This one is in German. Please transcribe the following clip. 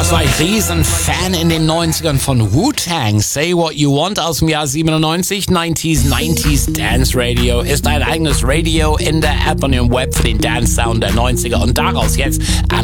Was war ich Riesenfan in den 90ern von Wu-Tang. Say What You Want aus dem Jahr 97. 90s Dance Radio ist ein eigenes Radio in der App und im Web für den Dance Sound der 90er. Und daraus jetzt